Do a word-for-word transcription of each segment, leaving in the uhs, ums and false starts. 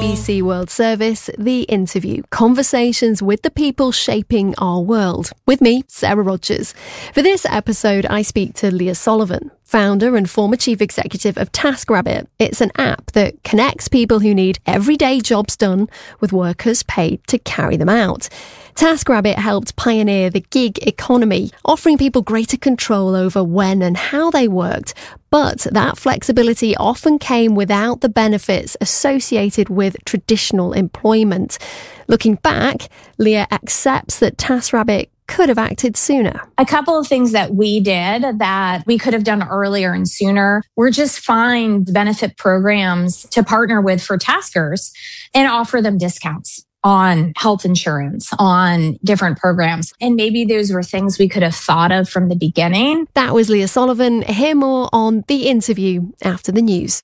B B C World Service, The Interview. Conversations with the people shaping our world. With me, Sarah Rogers. For this episode, I speak to Leah Sullivan, founder and former chief executive of TaskRabbit. It's an app that connects people who need everyday jobs done with workers paid to carry them out. TaskRabbit helped pioneer the gig economy, offering people greater control over when and how they worked. But that flexibility often came without the benefits associated with traditional employment. Looking back, Leah accepts that TaskRabbit could have acted sooner. A couple of things that we did that we could have done earlier and sooner were just find benefit programs to partner with for taskers and offer them discounts on health insurance, on different programs. And maybe those were things we could have thought of from the beginning. That was Leah Sullivan. Hear more on The Interview after the news.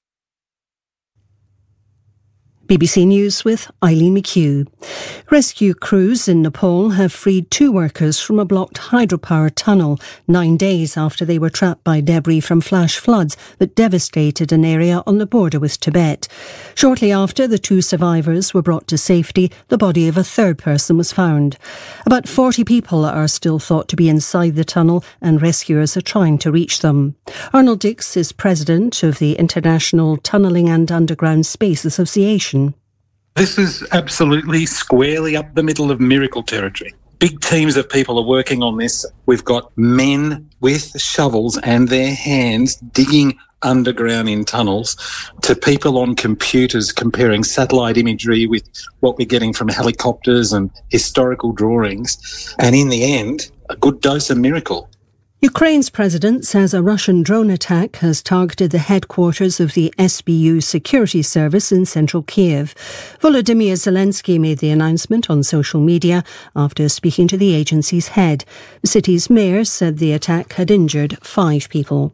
B B C News with Eileen McHugh. Rescue crews in Nepal have freed two workers from a blocked hydropower tunnel nine days after they were trapped by debris from flash floods that devastated an area on the border with Tibet. Shortly after the two survivors were brought to safety, the body of a third person was found. About forty people are still thought to be inside the tunnel and rescuers are trying to reach them. Arnold Dix is president of the International Tunnelling and Underground Space Association. This is absolutely squarely up the middle of miracle territory. Big teams of people are working on this. We've got men with shovels and their hands digging underground in tunnels to people on computers comparing satellite imagery with what we're getting from helicopters and historical drawings. And in the end, a good dose of miracle. Ukraine's president says a Russian drone attack has targeted the headquarters of the S B U security service in central Kiev. Volodymyr Zelensky made the announcement on social media after speaking to the agency's head. The city's mayor said the attack had injured five people.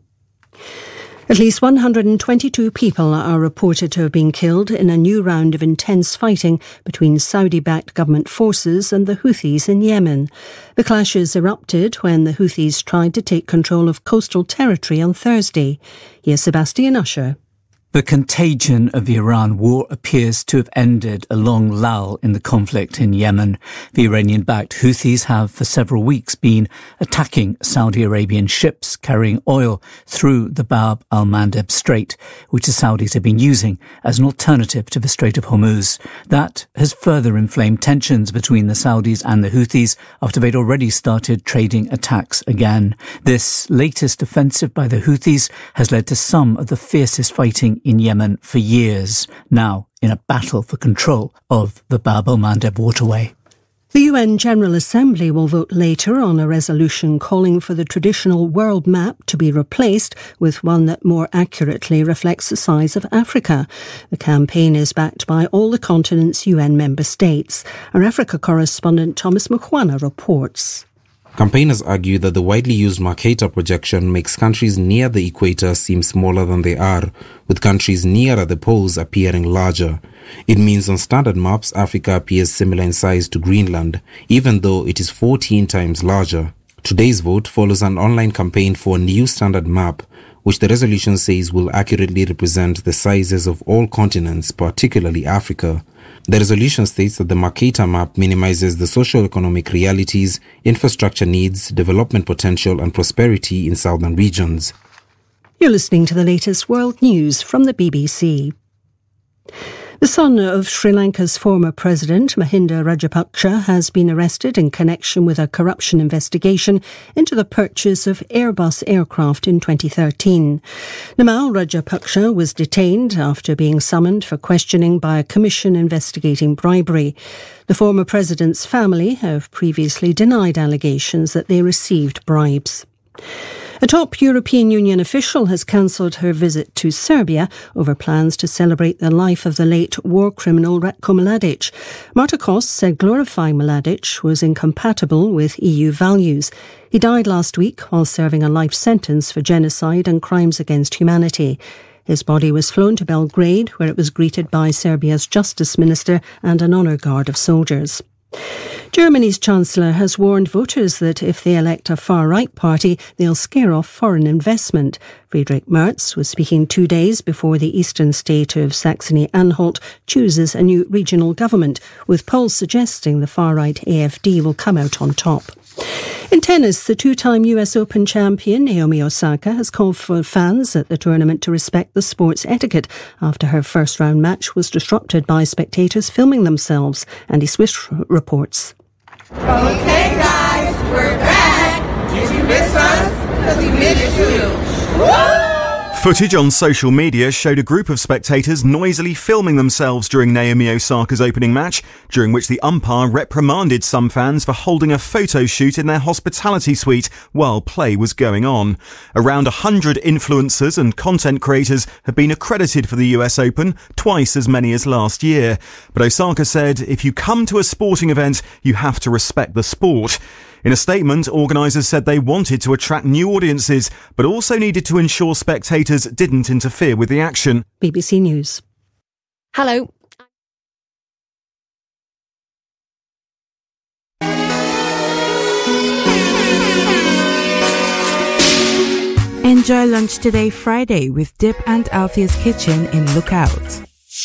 At least one hundred twenty-two people are reported to have been killed in a new round of intense fighting between Saudi-backed government forces and the Houthis in Yemen. The clashes erupted when the Houthis tried to take control of coastal territory on Thursday. Here's Sebastian Usher. The contagion of the Iran war appears to have ended a long lull in the conflict in Yemen. The Iranian-backed Houthis have for several weeks been attacking Saudi Arabian ships carrying oil through the Bab al-Mandeb Strait, which the Saudis have been using as an alternative to the Strait of Hormuz. That has further inflamed tensions between the Saudis and the Houthis after they'd already started trading attacks again. This latest offensive by the Houthis has led to some of the fiercest fighting in Yemen for years, now in a battle for control of the Bab al-Mandeb waterway. The U N General Assembly will vote later on a resolution calling for the traditional world map to be replaced with one that more accurately reflects the size of Africa. The campaign is backed by all the continent's U N member states. Our Africa correspondent Thomas Mukwana reports. Campaigners argue that the widely used Mercator projection makes countries near the equator seem smaller than they are, with countries nearer the poles appearing larger. It means on standard maps, Africa appears similar in size to Greenland, even though it is fourteen times larger. Today's vote follows an online campaign for a new standard map, which the resolution says will accurately represent the sizes of all continents, particularly Africa. The resolution states that the Mercator map minimizes the socio-economic realities, infrastructure needs, development potential and prosperity in southern regions. You're listening to the latest world news from the B B C. The son of Sri Lanka's former president, Mahinda Rajapaksa, has been arrested in connection with a corruption investigation into the purchase of Airbus aircraft in twenty thirteen. Namal Rajapaksa was detained after being summoned for questioning by a commission investigating bribery. The former president's family have previously denied allegations that they received bribes. A top European Union official has cancelled her visit to Serbia over plans to celebrate the life of the late war criminal Ratko Mladic. Marta Kos said glorifying Mladic was incompatible with E U values. He died last week while serving a life sentence for genocide and crimes against humanity. His body was flown to Belgrade, where it was greeted by Serbia's Justice Minister and an honour guard of soldiers. Germany's Chancellor has warned voters that if they elect a far-right party, they'll scare off foreign investment. Friedrich Merz was speaking two days before the eastern state of Saxony-Anhalt chooses a new regional government, with polls suggesting the far-right A F D will come out on top. In tennis, the two-time U S Open champion Naomi Osaka has called for fans at the tournament to respect the sport's etiquette after her first-round match was disrupted by spectators filming themselves. Andy Swiss reports. Okay, guys, we're back. Did you miss us? Because we missed you. Woo! Footage on social media showed a group of spectators noisily filming themselves during Naomi Osaka's opening match, during which the umpire reprimanded some fans for holding a photo shoot in their hospitality suite while play was going on. Around one hundred influencers and content creators have been accredited for the U S Open, twice as many as last year. But Osaka said, if you come to a sporting event, you have to respect the sport. In a statement, organisers said they wanted to attract new audiences, but also needed to ensure spectators didn't interfere with the action. B B C News. Hello. Enjoy lunch today, Friday, with Dip and Althea's Kitchen in Lookout.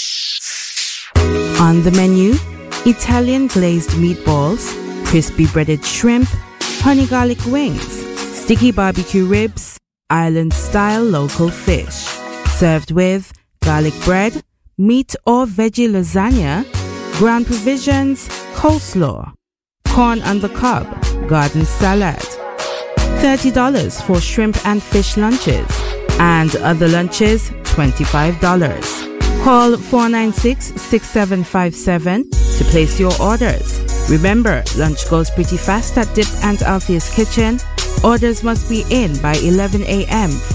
On the menu, Italian glazed meatballs, crispy breaded shrimp, honey garlic wings, sticky barbecue ribs, island-style local fish. Served with garlic bread, meat or veggie lasagna, ground provisions, coleslaw, corn on the cob, garden salad. thirty dollars for shrimp and fish lunches, and other lunches, twenty-five dollars. Call four nine six, six seven five seven to place your orders. Remember, lunch goes pretty fast at Dip and Althea's Kitchen. Orders must be in by eleven a.m.